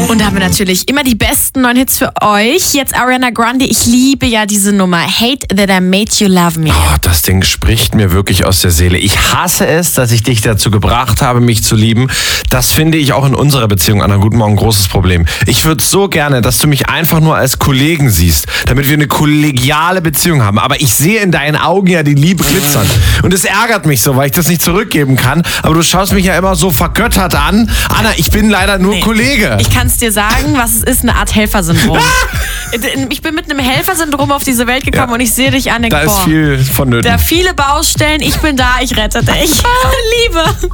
Und da haben wir natürlich immer die besten neuen Hits für euch. Jetzt Ariana Grande, ich liebe ja diese Nummer. Hate That I Made You Love Me. Oh, das Ding spricht mir wirklich aus der Seele. Ich hasse es, dass ich dich dazu gebracht habe, mich zu lieben. Das finde ich auch in unserer Beziehung, Anna, guten Morgen, ein großes Problem. Ich würde so gerne, dass du mich einfach nur als Kollegen siehst, damit wir eine kollegiale Beziehung haben. Aber ich sehe in deinen Augen ja die Liebe glitzern. Und es ärgert mich so, weil ich das nicht zurückgeben kann. Aber du schaust mich ja immer so vergöttert an. Anna, ich bin leider nur Kollege. Ich kann es dir sagen, was es ist, eine Art Helfersyndrom. Ich bin mit einem Helfersyndrom auf diese Welt gekommen und ich sehe dich an. Da ist viel vonnöten. Da viele Baustellen, ich bin da, ich rette dich. Liebe.